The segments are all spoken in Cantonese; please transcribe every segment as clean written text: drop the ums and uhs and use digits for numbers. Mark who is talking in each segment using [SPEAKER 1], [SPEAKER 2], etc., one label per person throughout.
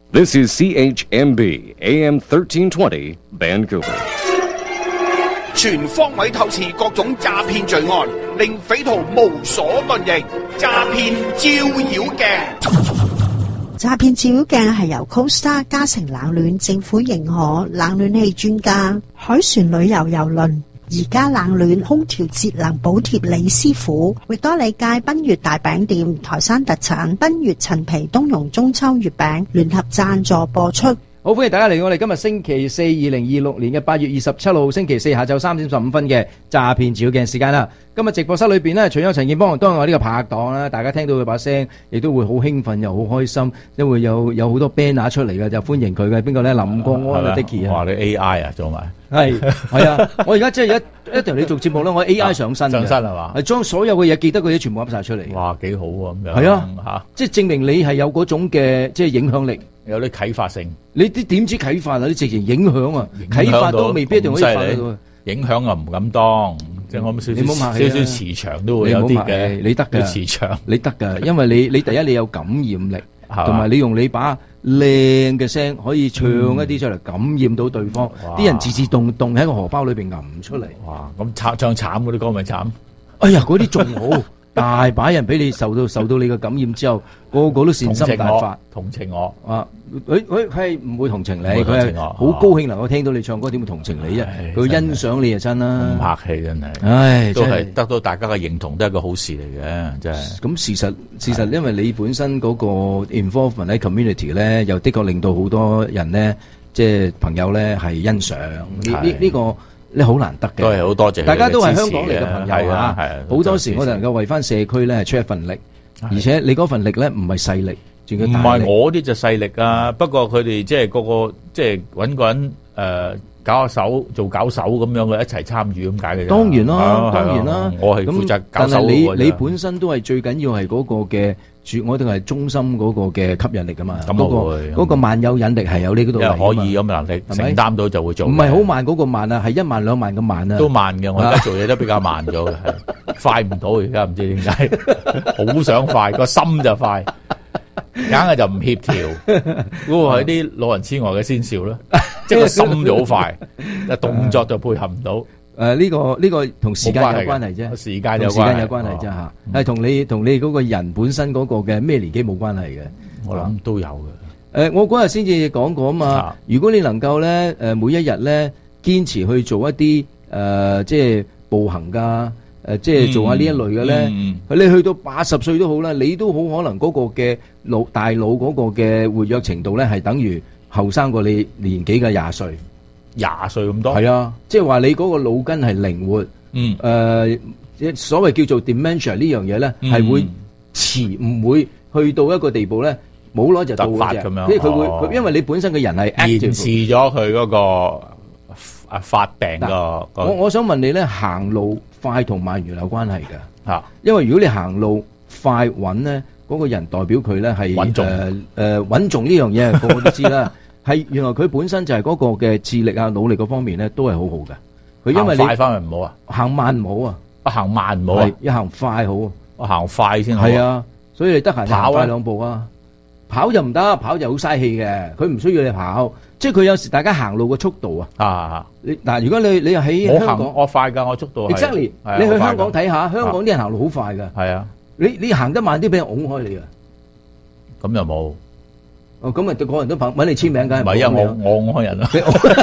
[SPEAKER 1] This is CHMB AM 1320 Vancouver。
[SPEAKER 2] 全方位透視各種詐騙罪案，令匪徒無所遁形。詐騙照妖鏡，
[SPEAKER 3] 詐騙照妖鏡係由 Costa 嘉誠冷暖政府認可冷暖氣專家海船旅遊郵輪而家冷暖空調節能補貼李師傅，域多利街賓悅大餅店台山特產賓悅陳皮冬蓉中秋月餅聯合贊助播出。
[SPEAKER 4] 好，歡迎大家嚟我哋今日星期四2026年嘅8月27號星期四下晝3點15分嘅詐騙照妖鏡時間啦。今日直播室裏邊呢，除咗陳健邦，當然我呢個拍檔啦，大家聽到佢把聲，亦都會好興奮又好開心，因為有好多 banner 出嚟嘅，就歡迎佢嘅。邊個咧？林國安啊 ，Dicky 啊，
[SPEAKER 5] 哇！你 AI 啊，做埋
[SPEAKER 4] 係啊！我而家即係一定你做節目咧，我 AI 上身
[SPEAKER 5] 係嘛？
[SPEAKER 4] 係將所有嘅嘢記得嗰啲全部噏晒出嚟。
[SPEAKER 5] 哇，幾好啊！咁樣
[SPEAKER 4] 係啊，嚇，即係證明你係有嗰種嘅即係影響力。
[SPEAKER 5] 有啲啟發性，
[SPEAKER 4] 你啲點知啟發啊？你直情影響啊！啟發都未必一定可以發到。
[SPEAKER 5] 影響啊，唔敢當，即係我少少磁場都會有啲嘅。
[SPEAKER 4] 你得嘅
[SPEAKER 5] 磁場，
[SPEAKER 4] 你得嘅，因為你第一你有感染力，同埋你用你把靚嘅聲可以唱一啲出嚟，感染到對方。啲人自動喺個荷包裏邊揞出嚟。
[SPEAKER 5] 哇！咁唱慘嗰啲歌咪慘？
[SPEAKER 4] 哎呀，嗰啲仲好。大把人俾你受到你嘅感染之後，個個都善心大發，
[SPEAKER 5] 同情我
[SPEAKER 4] 啊！佢係唔會同情你，佢係好高興能夠聽到你唱歌，點會同情你啫？佢欣賞你就真啦，
[SPEAKER 5] 唔客氣真係，
[SPEAKER 4] 唉，
[SPEAKER 5] 都係得到大家嘅認同，都係個好事嚟嘅，真係。咁
[SPEAKER 4] 事實，因為你本身嗰個 involvement 喺 community 咧，又的確令到好多人咧，即係朋友咧係欣賞呢個。你好難得嘅，
[SPEAKER 5] 都係好多謝
[SPEAKER 4] 大家都係香港嚟嘅朋友啊！好多時我哋能夠為翻社區咧係出一份力，而且你嗰份力咧唔係勢力，仲要大力。
[SPEAKER 5] 唔係我啲就勢力啊！不過佢哋即係個個即係揾個人搞下手做搞手咁樣嘅一齊參與咁解嘅啫。
[SPEAKER 4] 當然啦，當然啦，
[SPEAKER 5] 我係負責搞手。
[SPEAKER 4] 但係你本身都係最緊要係嗰個嘅。我哋係中心嗰個嘅吸引力噶嘛，嗰個萬有引力係有呢嗰度
[SPEAKER 5] 可以咁能力承擔到就會做。
[SPEAKER 4] 唔係好慢嗰個慢啊，係1萬2萬咁慢啊。
[SPEAKER 5] 都慢嘅，我而家做嘢都比較慢咗嘅，快唔到而家唔知點解，好想快個心就快，硬係就唔協調。嗰個係啲老人痴呆嘅先兆啦，即係個心就好快，但動作就配合唔到。
[SPEAKER 4] 呢個同時間有關係啫，
[SPEAKER 5] 時間有
[SPEAKER 4] 關係啫嚇，係同你嗰個人本身嗰個嘅咩年紀冇關係嘅，
[SPEAKER 5] 我諗都有嘅。
[SPEAKER 4] 我嗰日先至講過啊嘛，如果你能夠咧每一日咧堅持去做一啲即係步行㗎，即係做下呢一類嘅咧，你去到80歲都好啦，你都好可能嗰個嘅大腦嗰個嘅活躍程度咧係等於後生過你年紀嘅20歲。
[SPEAKER 5] 20歲咁多，
[SPEAKER 4] 係啊，即係話你嗰個腦筋係靈活，所謂叫做 dementia 呢樣嘢咧，係會遲唔會去到一個地步咧，冇耐就到嘅啫。即係佢會，因為你本身嘅人係 active，
[SPEAKER 5] 延遲咗佢嗰個發病個。
[SPEAKER 4] 我想問你咧，行路快同慢原來有關係嘅嚇，因為如果你行路快穩咧，嗰個人代表佢咧係穩重，穩重呢樣嘢個個都知啦。係原來佢本身就係嗰個嘅智力啊、努力嗰方面咧，都係好好嘅。佢因為你
[SPEAKER 5] 行快翻咪唔好啊，
[SPEAKER 4] 行慢唔好啊，
[SPEAKER 5] 行慢唔好啊，
[SPEAKER 4] 要行快好啊，
[SPEAKER 5] 我行快先好。
[SPEAKER 4] 係啊，所以你得閒行快2步啊，跑就唔得，跑就好嘥氣嘅。佢唔需要你跑，即係佢有時大家行路嘅速度啊。你嗱，如果你又喺香港，
[SPEAKER 5] 我快㗎，我速度。
[SPEAKER 4] Exactly，你去香港睇下，香港啲人行路好快㗎。
[SPEAKER 5] 係啊，
[SPEAKER 4] 你行得慢啲，俾人拱開你啊。
[SPEAKER 5] 咁又冇。
[SPEAKER 4] 咁咪個人都揾你簽名梗係唔
[SPEAKER 5] 係啊！我開人啦，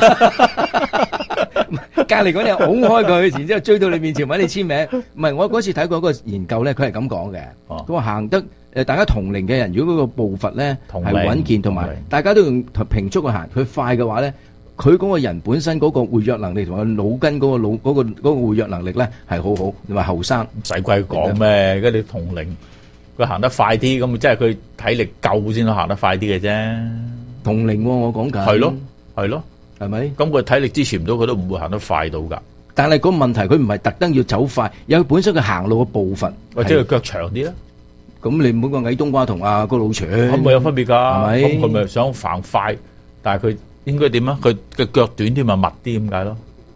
[SPEAKER 4] 隔離嗰啲人拱開佢，然之後追到你面前揾你簽名。唔係，我嗰次睇過一個研究咧，佢係咁講嘅。佢話行得大家同齡嘅人，如果嗰個步伐咧係穩健，同埋大家都用平速去行，佢快嘅話咧，佢嗰個人本身嗰個活躍能力同埋腦筋嗰個活躍能力咧係好好，同埋後生。
[SPEAKER 5] 唔使鬼講咩？跟住同齡。佢行得快啲，咁即係佢體力夠先可行得快啲嘅啫。同齡我講緊係咯，係咪？咁佢體力支持唔到，佢都唔會行得快到㗎。但係個問題，佢唔係特登要走快，有本身佢行路嘅步伐，或者佢腳長啲啦。咁你唔好講矮冬瓜同阿個老長，咁咪有分別㗎？係咪？咁佢咪想行快，但係佢應該點啊？佢嘅腳短啲咪密啲咁解咯。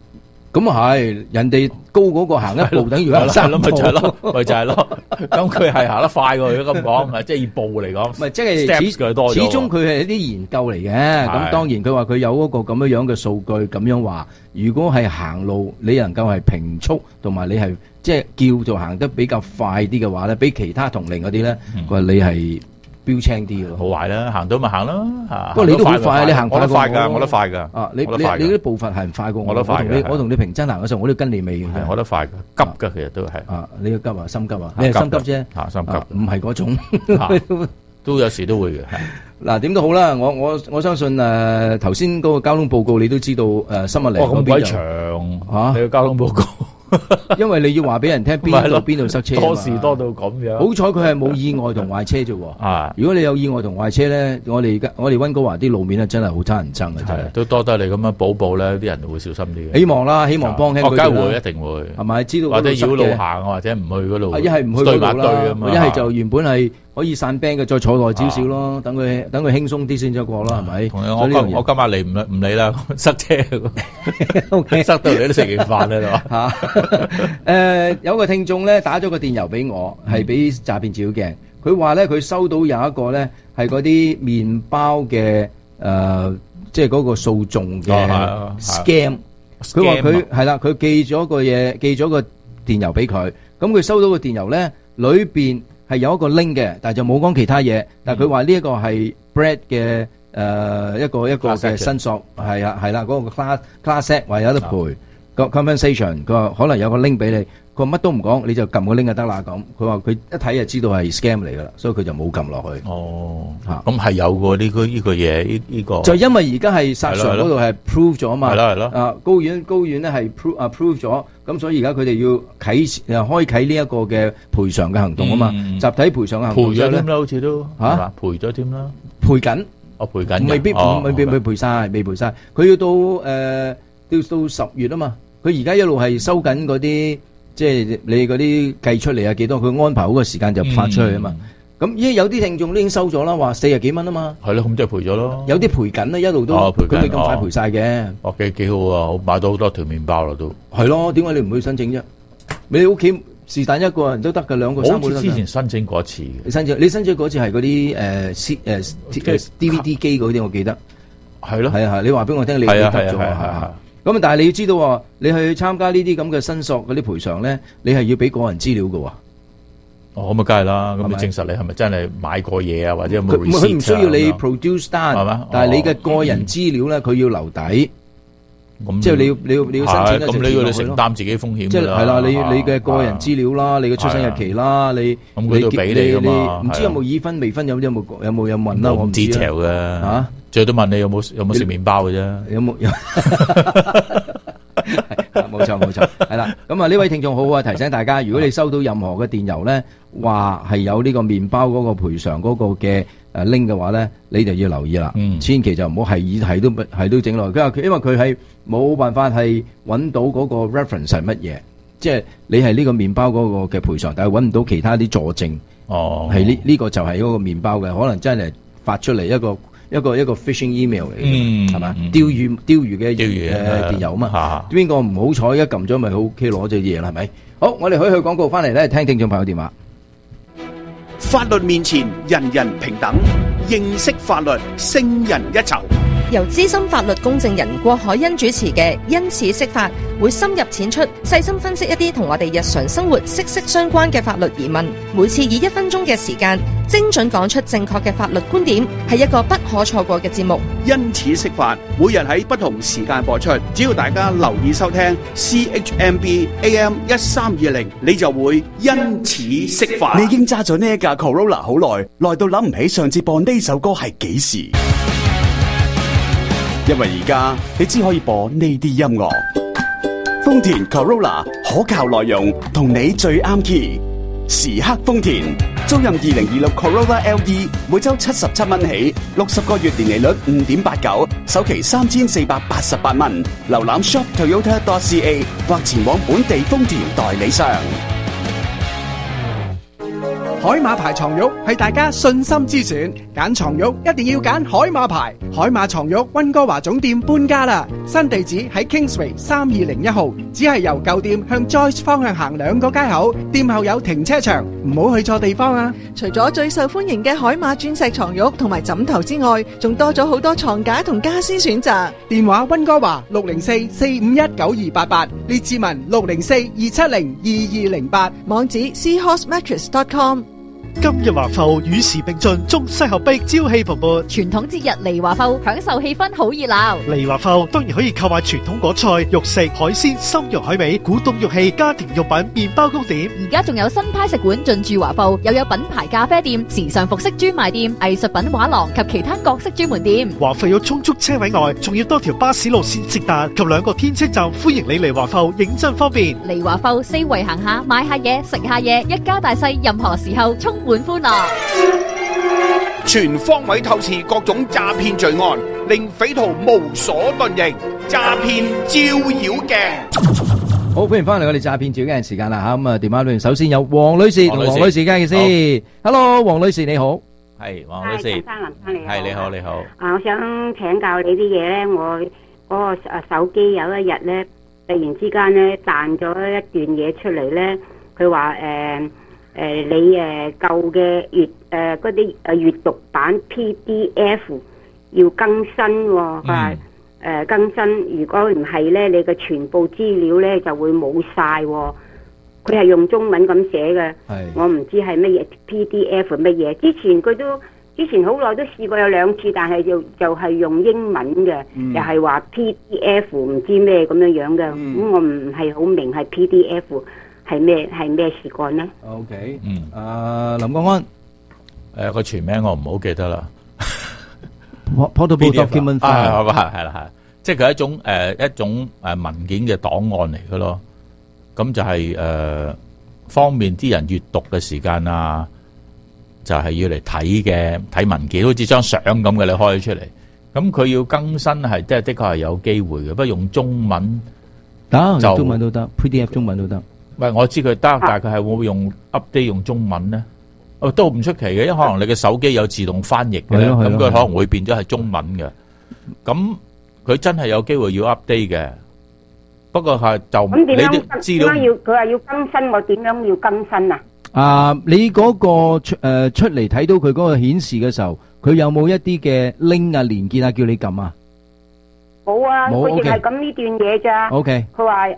[SPEAKER 4] 咁啊係，人哋高嗰個行一步等於行三步，
[SPEAKER 5] 咪就係咯。咁佢係行得快喎，如果咁講，即係以步嚟講，
[SPEAKER 4] 唔係即係始終佢係一啲研究嚟嘅。咁當然佢話佢有嗰個咁樣嘅數據，咁樣話，如果係行路你能夠係平速，同埋你係即係叫做行得比較快啲嘅話咧，比其他同齡嗰啲咧，佢話你係標青啲嘅，
[SPEAKER 5] 好壞啦，行到咪行咯。
[SPEAKER 4] 不過你都好快，你行快過我。
[SPEAKER 5] 我得快㗎。
[SPEAKER 4] 啊，你啲步伐係唔快過我。我同你平真行嘅時候，我都跟你尾嘅。
[SPEAKER 5] 我得快㗎，急㗎，其實都係。
[SPEAKER 4] 啊，你要急啊，心急啊，你係心急啫。
[SPEAKER 5] 心急。
[SPEAKER 4] 唔係嗰種。
[SPEAKER 5] 都有時都會嘅。
[SPEAKER 4] 嗱，點都好啦，我相信頭先嗰個交通報告你都知道新聞嚟嗰邊就。咁鬼
[SPEAKER 5] 長嚇，你個交通報告。
[SPEAKER 4] 因為你要話俾人聽邊度塞車，
[SPEAKER 5] 多事多到咁樣。
[SPEAKER 4] 好彩佢係冇意外同壞車啫。如果你有意外同壞車咧，我哋溫哥華啲路面咧真係好差人憎嘅，真係。都多得你咁樣補咧，啲人會小心啲嘅。希望啦，希望幫輕佢啦。梗係會，一定會。係咪？知道或者繞路行，或者唔去嗰度。一係唔去嗰度啦，一係就原本係可以散兵嘅，再坐耐少少咯，等佢輕鬆啲先再過啦，係咪？我今日嚟唔理啦，塞車，塞到你都食完飯啦，係嘛？有個聽眾咧打咗個電郵俾我，係俾詐騙照鏡。佢話咧佢收到有一個咧係嗰啲麵包嘅即係嗰個訴訟嘅 scam。佢話佢係啦，佢寄咗個電郵俾佢。咁佢收到個電郵咧，裏邊係有一個 link 嘅，但係就冇講其他嘢。但係佢話呢一個係 Brad 嘅一個嘅申索，係啊係啦，嗰個 class set 話有得賠。個 compensation， 佢話可能有個 link 俾你，佢話乜都唔講，你就撳個 link 就得啦咁。佢話佢一睇就知道係 scam 嚟噶啦，所以佢就冇撳落去。哦，
[SPEAKER 5] 咁係有個呢個嘢呢個。
[SPEAKER 4] 就因為而家係索償嗰度係 prove 咗嘛。
[SPEAKER 5] 係咯。
[SPEAKER 4] 啊，高院咧係 prove 咗，咁所以而家佢哋要開啟呢一個嘅賠償嘅行動啊嘛。集體賠償嘅行動。
[SPEAKER 5] 賠咗添啦，好似都嚇賠咗添啦。
[SPEAKER 4] 賠緊。
[SPEAKER 5] 賠緊。
[SPEAKER 4] 未必賠晒，未賠晒。佢要到10月啊嘛。佢而家一路係收緊嗰啲，即係你嗰啲計出嚟啊幾多，佢安排好個時間就發出去啊嘛。咁依有啲聽眾都已經收咗啦，話40幾蚊啊嘛。係咯，咁即係賠咗咯。有啲賠緊啦，一路都佢未咁快賠晒嘅。
[SPEAKER 5] 哦，幾好啊！我買到好多條麵包啦都。
[SPEAKER 4] 係咯，點解你唔去申請啫？你屋企是但一個人都得㗎，兩個三個都得。
[SPEAKER 5] 我之前申請過一次嘅。
[SPEAKER 4] 你申請嗰次係嗰啲DVD 機嗰啲，我記得。係咯。係啊係，你話俾我聽，你得咗啊。咁但係你要知道喎，你去參加呢啲咁嘅申索嗰啲賠償咧，你係要俾個人資料㗎喎。
[SPEAKER 5] 哦，咁啊，梗係啦。咁你證實你係咪真係買過嘢啊？或者有冇 receipt？
[SPEAKER 4] 佢唔需要你 produce 單，係嘛？但係你嘅個人資料咧，佢要留底。即係你要申請咧，
[SPEAKER 5] 咁你要承擔自己風險。
[SPEAKER 4] 即係係啦，你嘅個人資料啦，你嘅出生日期啦，你唔知有冇已婚未婚，有冇問啦？我唔知
[SPEAKER 5] 嘅嚇。最多問你有冇食麵包嘅啫，
[SPEAKER 4] 有冇？冇錯，係啦。咁啊，呢位聽眾好啊，提醒大家，如果你收到任何嘅電郵咧，話係有呢個麵包嗰個賠償嗰個嘅link 嘅話咧，你就要留意啦。千祈就唔好係都整落去。因為佢係冇辦法係揾到嗰個 reference 係乜嘢，即係你係呢個麵包嗰個嘅賠償，但係揾唔到其他啲佐證。哦，係呢個就係嗰個麵包嘅，可能真係發出嚟一個 phishing email 嚟嘅，係嘛？釣魚嘅電郵啊嘛，邊個唔好彩一撳咗咪 OK 攞咗嘢啦？係咪？好，我哋去廣告翻嚟咧，聽聽眾朋友電話。
[SPEAKER 2] 法律面前人人平等，認識法律勝人一籌。
[SPEAKER 6] 由資深法律公證人郭海欣主持嘅《因此釋法》，會深入淺出，細心分析一啲同我哋日常生活息息相關嘅法律疑問。每次以1分鐘嘅時間，精準講出正確嘅法律觀點，係一個不可錯過嘅節目。
[SPEAKER 2] 因此釋法，每日喺不同時間播出，只要大家留意收聽 CHMB AM 1320，你就會因此釋法。
[SPEAKER 7] 你已經揸咗呢一架 Corolla 好耐，耐到諗唔起上次播呢首歌係幾時。因為而家你只可以播呢啲音樂。豐田 Corolla 可靠內容，同你最啱 key。時刻豐田，租賃2026 Corolla LE， 每周77蚊起，60個月年利率5.89，首期3488蚊。瀏覽 shoptoyota.ca 或前往本地豐田代理商。
[SPEAKER 8] 海馬牌床褥係大家信心之選，揀床褥一定要揀海馬牌。海馬床褥溫哥華總店搬家啦，新地址喺 Kingsway 3201號，只係由舊店向 Joyce 方向行2個街口，店後有停車場，唔好去錯地方啊！
[SPEAKER 9] 除咗最受歡迎嘅海馬鑽石床褥同埋枕頭之外，仲多咗好多床架同家私選擇。
[SPEAKER 8] 電話溫哥華604-451-9288，列治文604-270-2208，
[SPEAKER 9] 網址 seahorsemattress.com。
[SPEAKER 10] 今日華埠與時並進，中西合璧，朝氣蓬勃。
[SPEAKER 11] 傳統節日嚟華埠，享受氣氛好熱鬧。
[SPEAKER 10] 嚟華埠當然可以購買傳統果菜、肉食、海鮮、參肉海味、古董玉器、家庭用品、麵包糕點。
[SPEAKER 11] 而家仲有新派食館進駐華埠，又有品牌咖啡店、時尚服飾專賣店、藝術品畫廊及其他各式專門店。
[SPEAKER 10] 華埠有充足車位外，仲要多條巴士路線直達及2個天車站，歡迎你嚟華埠，認真方便。
[SPEAKER 11] 嚟華埠四圍行下，買下嘢，食下嘢，一家大細任何時候充滿歡樂。
[SPEAKER 2] 全方位透視各種詐騙罪案，令匪徒無所遁形。詐騙照妖鏡。
[SPEAKER 4] 好，歡迎翻嚟我哋詐騙照妖鏡時間啦吓，咁啊電話裏面首先有黃女士同黃女士嘅先。Hello， 黃女士你好。
[SPEAKER 5] 係黃女士。
[SPEAKER 12] 林生你好。
[SPEAKER 5] 係你好你好。
[SPEAKER 12] 我想請教你啲嘢咧，我嗰個手機有一日咧，突然之間咧彈咗一段嘢出嚟咧，佢話你舊嘅嗰啲閱讀版 PDF 要更新喎，佢話更新，如果唔係咧，你嘅全部資料咧就會冇晒喎。佢係用中文咁寫嘅，我唔知係乜嘢 PDF 乜嘢。之前好耐都試過有2次，但係就係用英文嘅，又係話 PDF 唔知咩咁樣嘅，咁我唔係好明係 PDF。係咩事幹呢
[SPEAKER 4] ？OK， 林國安，
[SPEAKER 5] 個全名我唔好記得啦。
[SPEAKER 4] Portable document file
[SPEAKER 5] 係啦，即係佢一種文件嘅檔案嚟嘅咯。咁就係方便啲人閱讀嘅時間啊，就係要嚟睇文件，好似張相咁嘅，你開出嚟。咁佢要更新係的確係有機會嘅，不過用中文
[SPEAKER 4] 得，中文都得 ，PDF 中文都得。
[SPEAKER 5] 喂，我知佢得，但係佢係會唔會用 update 用中文咧？都唔出奇嘅，因為可能你嘅手機有自動翻譯嘅，咁佢可能會變咗係中文嘅。咁佢真係有機會要 update 嘅，不過係就你啲資料
[SPEAKER 12] 佢話要更新，我點樣要更新啊？
[SPEAKER 4] 你嗰個出嚟睇到佢嗰個顯示嘅時候，佢有冇一啲嘅 link 啊、連結啊，叫你撳啊？
[SPEAKER 12] 冇啊，佢淨係咁呢段嘢咋。
[SPEAKER 4] OK，
[SPEAKER 12] 佢話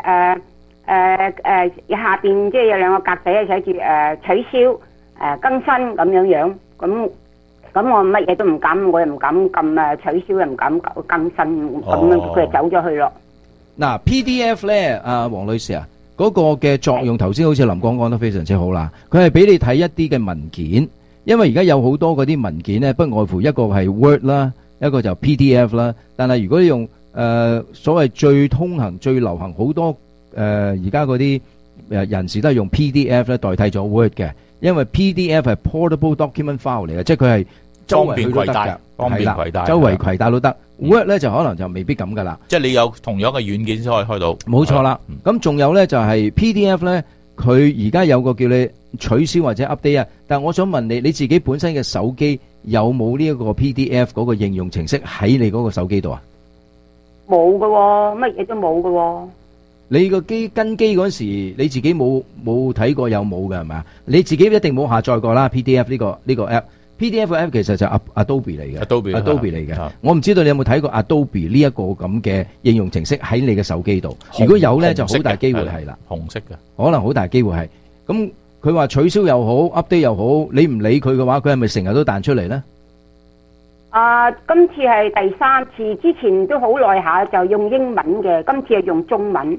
[SPEAKER 12] 下邊即係有2個格仔寫住取消更新咁樣，咁我乜嘢都唔敢，我又唔敢撳取消，又唔敢更新，咁樣佢就走咗去咯。
[SPEAKER 4] 嗱 PDF 咧，黃女士啊，嗰個嘅作用頭先好似林光講得非常之好啦，佢係俾你睇一啲嘅文件，因為而家有好多嗰啲文件咧，不外乎一個係 Word 啦，一個就 PDF 啦，但係如果你用所謂最通行、最流行好多。而家嗰啲人士都係用 PDF 咧代替咗 Word 嘅，因為 PDF 係 portable document file 嚟嘅，即係佢係周圍去都得㗎，
[SPEAKER 5] 方便攜帶，
[SPEAKER 4] 周圍攜帶都得。Word 咧就可能就未必咁噶啦，
[SPEAKER 5] 即係你有同樣嘅軟件先可以開到。
[SPEAKER 4] 冇錯啦。咁仲有咧就係 PDF 咧，佢而家有個叫你取消或者 update 啊。但係我想問你，你自己本身嘅手機有冇呢一個 PDF 嗰個應用程式喺你嗰個手機度啊？
[SPEAKER 12] 冇㗎喎，乜嘢都冇㗎喎。
[SPEAKER 4] 你個跟機嗰時，你自己冇睇過有冇嘅係咪啊？你自己一定冇下載過啦。PDF 呢個 app，PDF app 其實就 Adobe 嚟嘅，Adobe 嚟嘅。我唔知道你有冇睇過 Adobe 呢一個咁嘅應用程式喺你嘅手機度。如果有咧，就好大機會係啦。
[SPEAKER 5] 紅色嘅，
[SPEAKER 4] 可能好大機會係。咁佢話取消又好 ，update 又好，你唔理佢嘅話，佢係咪成日都彈出嚟咧？
[SPEAKER 12] 今次係第3次，之前都好耐下就用英文嘅，今次係用中文。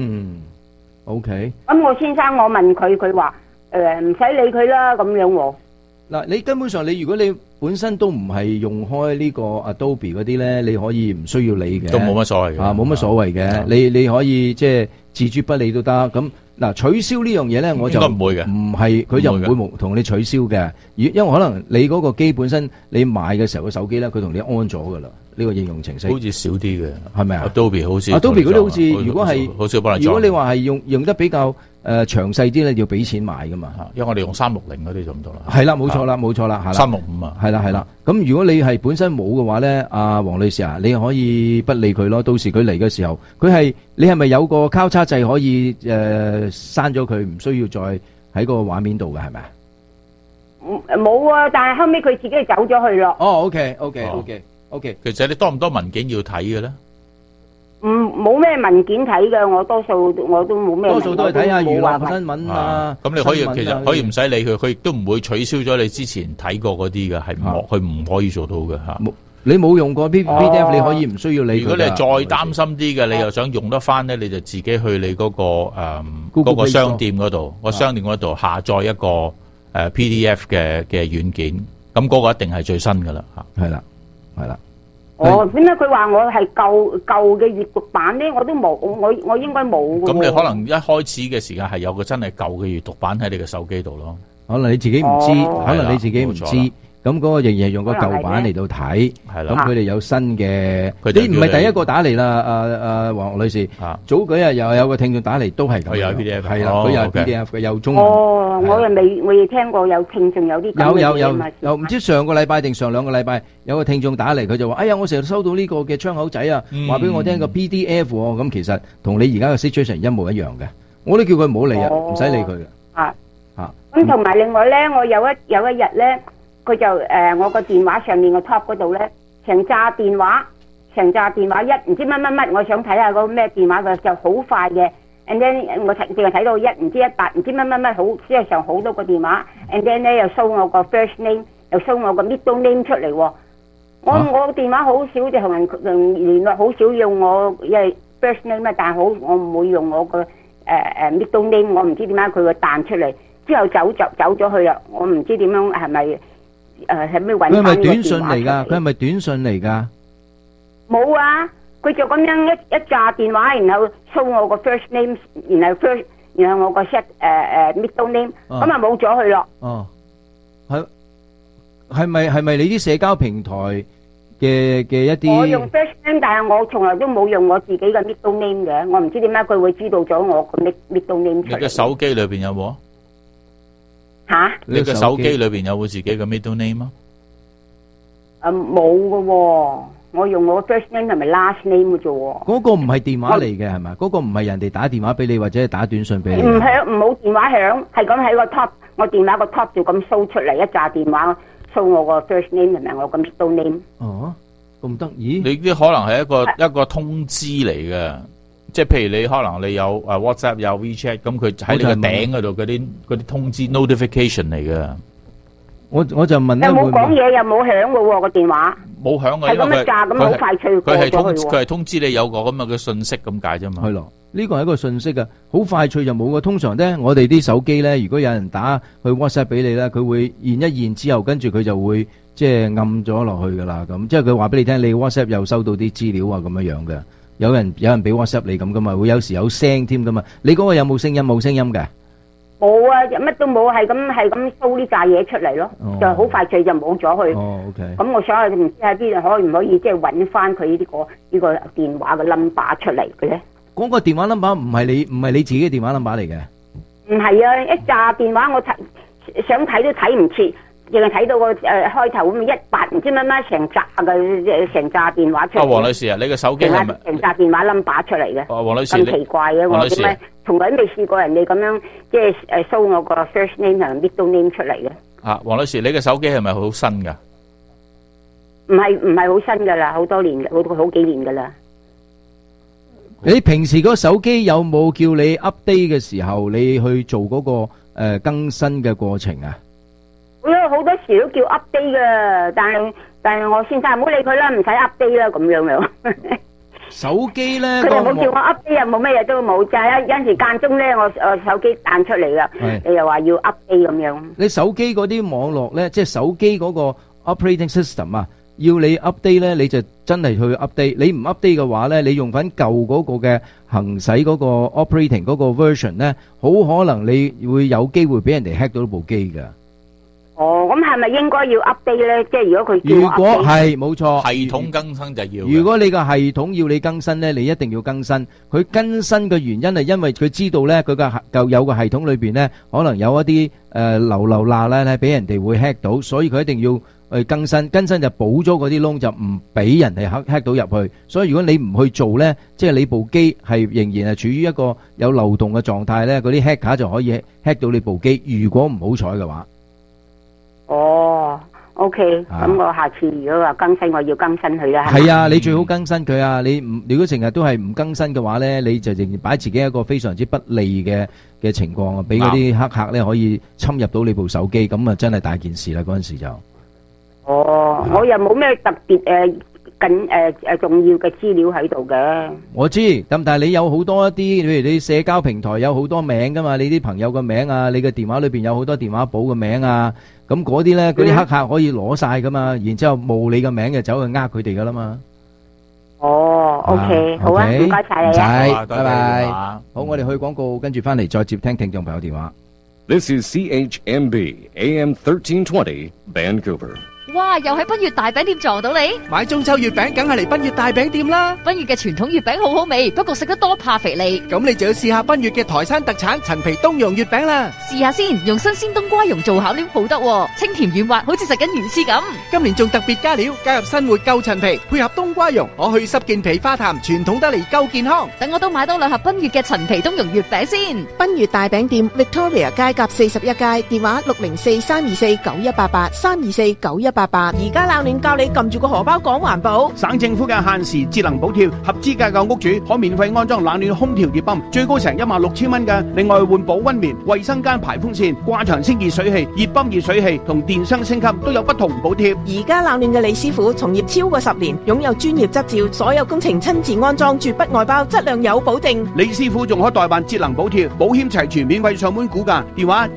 [SPEAKER 4] OK。
[SPEAKER 12] 咁我先生我問佢，佢話唔使理佢啦咁樣喎。
[SPEAKER 4] 嗱，你根本上如果你本身都唔係用開呢個 Adobe 嗰啲咧，你可以唔需要理嘅，
[SPEAKER 5] 都冇乜所謂嘅。
[SPEAKER 4] 冇乜所謂嘅，你可以即係置諸不理都得。咁嗱，取消呢樣嘢咧，我就唔會嘅，唔係佢就唔會同你取消嘅，因為可能你嗰個機本身你買嘅時候個手機咧，佢同你安咗噶啦，呢個應用程式。
[SPEAKER 5] 好似少啲嘅，
[SPEAKER 4] 係咪啊
[SPEAKER 5] ？Adobe 好似
[SPEAKER 4] Adobe 嗰啲好似如果係，
[SPEAKER 5] 好少幫你裝。
[SPEAKER 4] 如果你話係用得比較詳細啲咧要俾錢買噶嘛。
[SPEAKER 5] 因為我哋用360嗰啲就唔到啦。
[SPEAKER 4] 係啦，冇錯啦，冇錯啦，係啦。
[SPEAKER 5] 365啊。
[SPEAKER 4] 係啦，係啦。咁如果你係本身冇嘅話咧，阿黃女士啊，你可以不理佢咯。到時佢嚟嘅時候，你係咪有個交叉掣可以刪咗佢，唔需要再喺個畫面度嘅係咪啊？
[SPEAKER 12] 冇啊，但係後尾佢自己走咗去咯。
[SPEAKER 4] 哦，OK。
[SPEAKER 5] 其實你多唔多文件要睇嘅咧？
[SPEAKER 12] 冇咩文件睇嘅，我多數我都冇咩。
[SPEAKER 4] 多數都係睇下娛樂新聞啊。
[SPEAKER 5] 咁你可以其實可以唔使理佢，佢亦都唔會取消咗你之前睇過嗰啲嘅，係佢唔可以做到嘅嚇。
[SPEAKER 4] 你冇用過 PDF，你可以唔需要理佢。
[SPEAKER 5] 如果你係再擔心啲嘅，你又想用得翻咧，你就自己去你嗰個商店嗰度，個商店嗰度下載一個PDF 嘅軟件，咁嗰個一定係最新㗎啦嚇。
[SPEAKER 4] 係啦。
[SPEAKER 12] 點解佢話我係舊嘅閱讀版咧？我都冇，我應該冇。
[SPEAKER 5] 咁你可能一開始嘅時間係有個真係舊嘅閱讀版喺你嘅手機度咯。
[SPEAKER 4] 可能你自己唔知，可能你自己唔知。咁嗰個仍然係用個舊版嚟到睇，咁佢哋有新嘅。你唔係第一個打嚟啦，黃女士。早幾日又有個聽眾打嚟，都係咁。佢有
[SPEAKER 5] PDF，
[SPEAKER 4] 係啦，佢有 PDF 嘅，有中文。
[SPEAKER 12] 我又未聽過有聽眾有啲咁嘅嘢。
[SPEAKER 4] 有唔知上個禮拜定上兩個禮拜有個聽眾打嚟，佢就話：哎呀，我成日收到呢個嘅窗口仔啊，話俾我聽個 PDF 喎。咁其實同你而家嘅 situation 一模一樣嘅。我都叫佢唔好理啊，唔使理佢嘅。
[SPEAKER 12] 咁同埋另外咧，我有一日咧。佢就我個電話上面個 top 嗰度咧，成扎電話唔知乜，我想睇下嗰個咩電話嘅就好快嘅 ，and then 我淨係睇到唔知100唔知乜好，即係上好多個電話 ，and then 咧又 show 我個 first name， 又 show 我個 middle name 出嚟喎。我電話好少就同人聯絡，好少用我因為 first name 啊，但係我唔會用我個middle name， 我唔知點解佢會彈出嚟，之後走咗去啦，我唔知點樣係咪？係咩揾？佢係咪短信嚟噶？冇啊！佢就咁樣一紮電話，然後 show 我個 first name， 然後我個 set middle name， 咁啊冇咗佢咯。
[SPEAKER 4] 哦，係咪你啲社交平台嘅一啲？
[SPEAKER 12] 我用 first name， 但係我從來都冇用我自己嘅 middle name 嘅。我唔知點解佢會知道咗我個 middle name。
[SPEAKER 5] 你嘅手機裏邊有冇？
[SPEAKER 12] 吓！
[SPEAKER 5] 你嘅手機裏邊有冇自己嘅 middle name 啊？
[SPEAKER 12] 冇嘅喎，我用我 first name 係咪 last name 嘅啫喎？
[SPEAKER 4] 嗰個唔係電話嚟嘅係咪？嗰個唔係人哋打電話俾你或者係打短信俾你。
[SPEAKER 12] 唔響，冇電話響，係咁喺個 top， 我電話個 top 就咁 show 出嚟一紮電話 show 我個 first name 同埋我個 middle name。
[SPEAKER 4] 哦，咁得意？
[SPEAKER 5] 你啲可能係一個通知嚟嘅。即係譬如你可能你有WhatsApp 有 WeChat， 咁佢喺你個頂嗰度嗰啲通知 notification 嚟嘅。我就問
[SPEAKER 12] 又冇講嘢，又冇響嘅喎個電話。
[SPEAKER 5] 冇響嘅，
[SPEAKER 12] 係咁一炸咁好快脆過咗去喎。
[SPEAKER 5] 佢係通知你有個咁嘅信息咁解啫嘛。
[SPEAKER 4] 係咯，呢個係一個信息啊，好快脆就冇嘅。通常咧，我哋啲手機咧，如果有人打去 WhatsApp 俾你咧，佢會現一現之後，跟住佢就會即係暗咗落去噶啦。咁即係佢話俾你聽，你 WhatsApp 又收到啲資料啊咁樣樣嘅。有人俾 WhatsApp 你咁噶嘛，會有時有聲添噶嘛。你嗰個有冇聲音？冇聲音嘅。
[SPEAKER 12] 冇啊，乜都冇，係咁 show 呢扎嘢出嚟咯，就好快脆就冇咗去。
[SPEAKER 4] 哦 OK。咁
[SPEAKER 12] 我想係唔知喺邊度可唔可以即係揾翻佢呢個電話嘅 number 出嚟嘅咧？
[SPEAKER 4] 嗰個電話 number 唔係你自己嘅電話 number 嚟嘅。
[SPEAKER 12] 唔係啊，一紮電話我想睇都睇唔切。淨係睇到個開頭咁100唔知乜成紮電話出嚟。
[SPEAKER 5] 黃女士啊，你個手機係咪
[SPEAKER 12] 成紮電話 number 出嚟嘅？
[SPEAKER 5] 黃女士，
[SPEAKER 12] 咁奇怪嘅，我點解從來都未試過人哋咁樣即係show我個 first name 同 middle name 出嚟嘅？
[SPEAKER 5] 黃女士，你嘅手機係咪好新㗎？
[SPEAKER 12] 唔係好新㗎啦，好多年好幾年㗎啦。
[SPEAKER 4] 你平時個手機有冇叫你 update 嘅時候，你去做嗰個更新嘅過程啊？
[SPEAKER 12] 好多時都叫 update 噶，但係我先生唔好理佢啦，唔使 update 啦咁樣。
[SPEAKER 4] 手機咧，
[SPEAKER 12] 佢哋冇叫我 update 啊，冇乜嘢都冇，就係有陣時間中咧，我手機彈出嚟啦，你又話要 update 咁樣。你手機嗰啲網絡咧，即係手機嗰個 operating system 啊，要你 update 咧，你就真係去 update。你唔 update 嘅話咧，你用翻舊嗰個嘅行使嗰個 operating 嗰個 version 咧，好可能你會有機會俾人哋 hack 到部機㗎。 哦，咁係咪應該要 update 咧？即係如果佢叫我 update，
[SPEAKER 4] 如果係冇錯，
[SPEAKER 5] 系統更新就要。
[SPEAKER 4] 如果你個系統要你更新咧，你一定要更新。佢更新嘅原因係因為佢知道咧，佢個舊有個系統裏邊咧，可能有一啲流罅咧，俾人哋會 hack 到，所以佢一定要去更新。更新就補咗嗰啲窿，就唔俾人哋 hack 到入去。所以如果你唔去做咧，即係你部機係仍然係處於一個有漏洞嘅狀態咧，嗰啲 hacker 就可以 hack 到你部機。如果唔好彩嘅話。
[SPEAKER 12] 哦 ，OK，咁我下次如果話更新，我要更新佢啦。
[SPEAKER 4] 係啊，你最好更新佢啊！你唔如果成日都係唔更新嘅話咧，你就仍然擺自己一個非常之不利嘅情況啊！俾嗰啲黑客咧可以侵入到你部手機，咁啊真係大件事啦！嗰陣時就。
[SPEAKER 12] 哦，我又冇咩特別重要嘅資料喺度嘅。
[SPEAKER 4] 我知，咁但係你有好多一啲，譬如你社交平台有好多名噶嘛，你啲朋友嘅名啊，你嘅電話裏邊有好多電話簿嘅名啊，咁嗰啲咧，嗰啲黑客可以攞晒噶嘛，然之後冒你嘅名就走去呃佢哋噶啦嘛。
[SPEAKER 12] 哦，OK，好啊，唔該晒你啊，
[SPEAKER 4] 拜拜。好，我哋去廣告，跟住翻嚟再接聽聽眾朋友電話。
[SPEAKER 1] This is CHMB AM 1320 Vancouver。
[SPEAKER 11] 哇！又喺賓悅大餅店撞到你，
[SPEAKER 8] 買中秋月餅梗係嚟賓悅大餅店啦！
[SPEAKER 11] 賓悅嘅傳統月餅好好味，不過食得多怕肥膩。
[SPEAKER 8] 咁你就要試下賓悅嘅台山特產陳皮冬蓉月餅啦！
[SPEAKER 11] 試下先，用新鮮冬瓜蓉做餡料好得喎，清甜軟滑，好似食緊魚翅咁。
[SPEAKER 8] 今年仲特別加料，加入新活夠陳皮，配合冬瓜蓉，可去濕健脾化痰，傳統得嚟夠健康。
[SPEAKER 11] 等我都買多2盒賓悅嘅陳皮冬蓉月餅先。
[SPEAKER 9] 賓悅大餅店 Victoria 街甲41街，電話604-324-9188 324-9188。而家鬧亂教你撳住個荷包講環保。
[SPEAKER 2] 省政府嘅限時節能補貼，合資格嘅屋主可免費安裝冷暖空調熱泵，最高成16,000蚊嘅。另外換保溫棉、衛生間排風扇、掛牆清熱水器、熱泵熱水器同電箱升級都有不同補貼。
[SPEAKER 9] 而家鬧亂嘅李師傅從業超過10年，擁有專業執照，所有工程親自安裝，絕不外包，質量有保證。
[SPEAKER 2] 李師傅仲可代辦節能補貼，保險齊全，免費上門估價，電話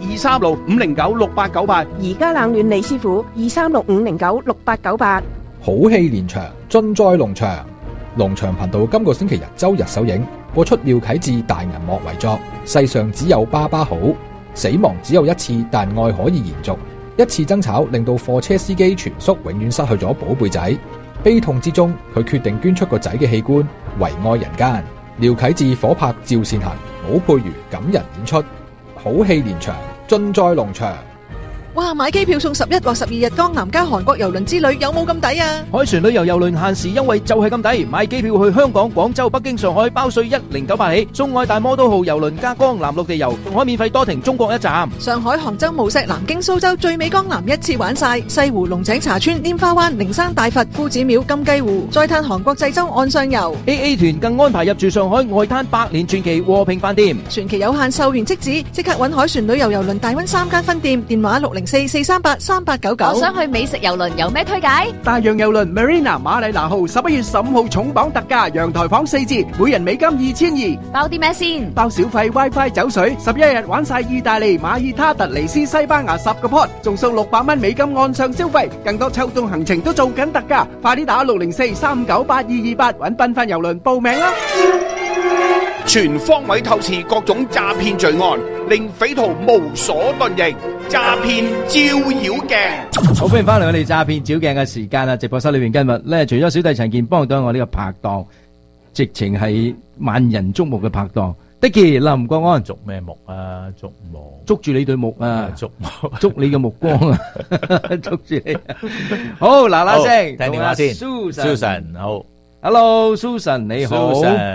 [SPEAKER 2] 236-509-6898。
[SPEAKER 9] 而家冷暖李師傅236-509-6898。
[SPEAKER 13] 好戲連場，盡在龍翔。龍翔頻道今個星期日周日首映，播出廖啟智大銀幕遺作《世上只有爸爸好》。死亡只有一次，但愛可以延續。一次爭吵令到貨車司機全叔永遠失去咗寶貝仔，悲痛之中佢決定捐出個仔嘅器官，為愛人間。廖啟智火拍趙善恒、武佩如感人演出，好戲連場，盡在龍翔。
[SPEAKER 9] 哇！買機票送11或12日江南加韓國郵輪之旅，有冇咁抵啊？
[SPEAKER 4] 海船旅遊郵輪限時優惠就係咁抵，買機票去香港、廣州、北京、上海包稅1098起，送愛大摩都號郵輪加江南陸地遊，仲可免費多停中國一站。
[SPEAKER 9] 上海、杭州、無錫、南京、蘇州最美江南一次玩晒，西湖、龍井茶村、拈花灣、靈山大佛、夫子廟、金雞湖，再嘆韓國濟州岸上遊。
[SPEAKER 4] AA 團更安排入住上海外灘百年傳奇和平飯店，
[SPEAKER 9] 傳奇有限，售完即止，即刻揾海船旅遊郵輪大溫3間分店，電話604-438-3899。
[SPEAKER 11] 我想去美食郵輪，有咩推介？
[SPEAKER 8] 大洋郵輪 Marina 馬里拿號11月15號重磅特價，陽台房4折，每人美金2200。
[SPEAKER 11] 包啲咩先？
[SPEAKER 8] 包小費 WiFi 酒水，11日玩晒意大利、馬爾他、突尼斯、西班牙10個 pot，仲送600蚊美金岸上消費，更多秋冬行程都做緊特價，快啲打604-398-228揾繽紛郵輪報名啦！
[SPEAKER 2] 全方位透視各種詐騙罪案，令匪徒無所遁形。詐騙照妖鏡，
[SPEAKER 4] 好歡迎翻嚟我哋詐騙照鏡嘅時間啦！直播室裏邊今日咧，除咗小弟陳健幫到我呢個拍檔，直情係萬人矚目嘅拍檔，Dicky林國安，
[SPEAKER 5] 捉咩目啊？捉目，
[SPEAKER 4] 捉住你對目啊！
[SPEAKER 5] 捉
[SPEAKER 4] 你嘅目光啊！捉住你，好嗱嗱聲，
[SPEAKER 5] 聽電話先
[SPEAKER 4] ，Susan
[SPEAKER 5] 好
[SPEAKER 4] ，Hello Susan 你好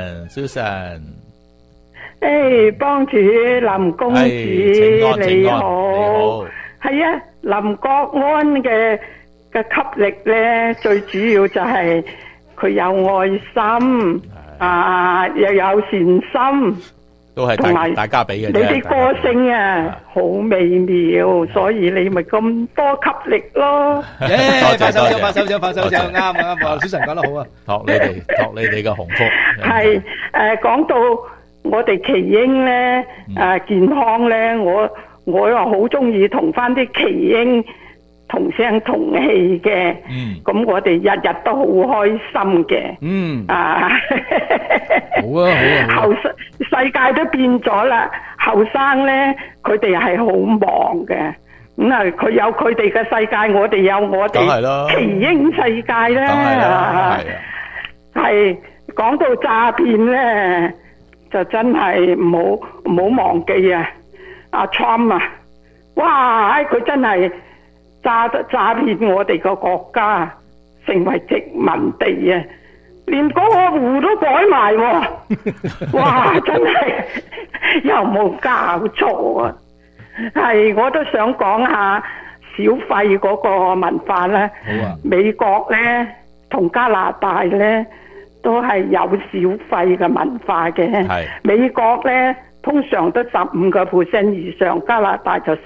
[SPEAKER 5] ，Susan。
[SPEAKER 14] 誒，幫主林公子你好，係啊，林國安嘅吸力咧，最主要就係佢有愛心啊，又有善心，
[SPEAKER 5] 都係同埋大家俾嘅。
[SPEAKER 14] 你啲歌聲啊，好美妙，所以你咪咁多吸力咯。
[SPEAKER 4] 拍手掌，啱，小神講得好啊，
[SPEAKER 5] 托你哋嘅鴻福。
[SPEAKER 14] 係講到。我哋耆英咧，健康咧，我又好中意同翻啲耆英同聲同氣嘅，咁我哋日日都好開心嘅，
[SPEAKER 4] 好啊，
[SPEAKER 14] 後世界都變咗啦，後生咧佢哋係好忙嘅， 咁啊，佢有佢哋嘅世界，我哋有我哋奇英世界咧。係講到詐騙咧，就真係唔好忘記啊！阿 Trump 啊，哇！佢真係詐騙我哋個國家，成為殖民地啊！連嗰個湖都改埋喎，哇！真係有冇搞錯啊？係，我都想講下小費嗰個文化咧。好啊！美國咧同加拿大咧都係有小費嘅文化嘅。係。美國咧通常都15% 以上，加拿大就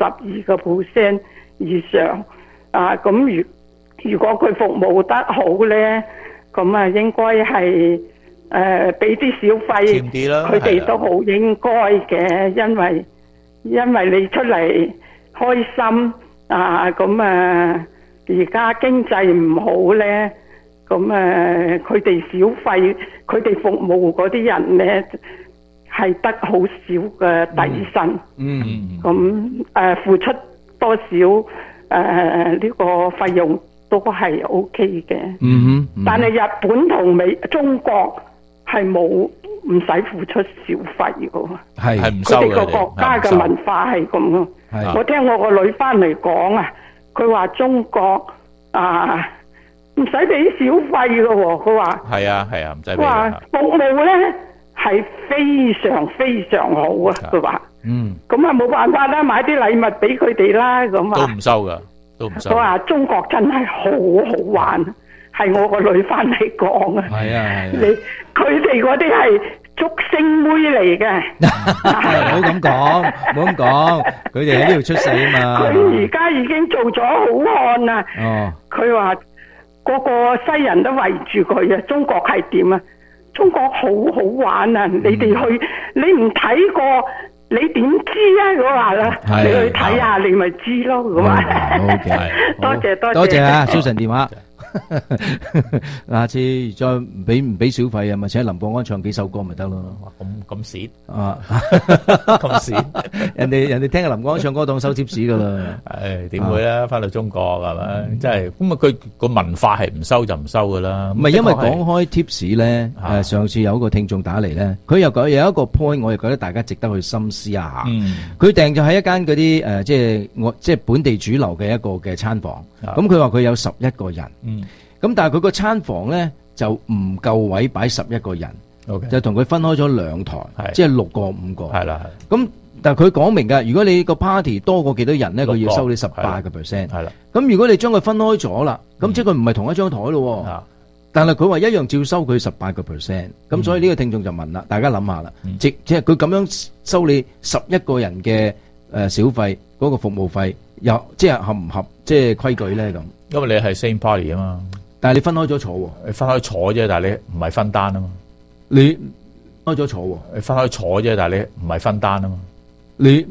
[SPEAKER 14] 12% 以上。啊，咁如果佢服務得好咧，咁啊應該係俾啲小費，佢哋都好應該嘅，因為你出嚟開心啊，咁啊而家經濟唔好咧，咁啊佢哋小費，佢哋服務嗰啲人咧係得好少嘅底薪，咁付出多少呢個費用都係 OK 嘅，但係日本同中國係唔使付出小費嘅，係唔收嘅。佢哋個國家嘅文化係咁咯。我聽我個女翻嚟講啊，佢話中國啊唔使俾小費嘅喎，佢話係啊唔使俾。佢話服務咧係非常非常好啊，佢話咁啊冇辦法啦，買啲禮物俾佢哋啦，咁啊都唔收噶，都唔收。佢話中國真係好好玩。係我個女翻嚟講啊，係啊，佢哋嗰啲係竹升妹嚟嘅，
[SPEAKER 4] 唔好咁講，唔好咁講，佢哋喺呢度出世啊嘛。
[SPEAKER 14] 佢而家已經做咗好漢啦。哦，佢話個個西人都圍住佢啊。中國係點啊？中國好好玩啊！你哋去，你唔睇過，你點知啊？我話啦，你去睇下，你咪知咯。咁啊，多謝啊，
[SPEAKER 4] 蘇神電話。下次再唔俾小費啊，咪請林國安唱幾首歌咪得咯。
[SPEAKER 5] 咁蝕
[SPEAKER 4] 啊，
[SPEAKER 5] 咁蝕，
[SPEAKER 4] 人哋聽下林國安唱歌當收貼士噶啦。
[SPEAKER 5] 誒，點會啊？翻到中國係咪？真係咁啊！佢個文化係唔收就唔收噶啦。
[SPEAKER 4] 唔係因為講開貼士咧，上次有一個聽眾打嚟咧，佢又有一個 point，我又覺得大家值得去深思一下。佢訂咗喺一間嗰啲即係本地主流嘅一個嘅餐房。咁佢話佢有11個人。咁但係佢個餐房咧就唔夠位擺11個人，就同佢分開咗2台，即係6個5個。係啦，咁但係佢講明㗎，如果你個 party 多過幾多人咧，佢要收你18%。係啦，咁如果你將佢分開咗啦，咁即係佢唔係同一張台咯。但係佢話一樣照收佢18%。咁所以呢個聽眾就問啦，大家諗下啦，即係佢咁樣收你11個人嘅小費嗰個服務費，又即係合唔合即係規矩咧咁？
[SPEAKER 5] 因為你係 same party 啊嘛。
[SPEAKER 4] 但係你分開咗坐喎，
[SPEAKER 5] 你分開坐啫，但係你唔係分單啊嘛。
[SPEAKER 4] 你分開咗坐喎，
[SPEAKER 5] 你分開坐啫，但係你唔係分單啊嘛。
[SPEAKER 4] 你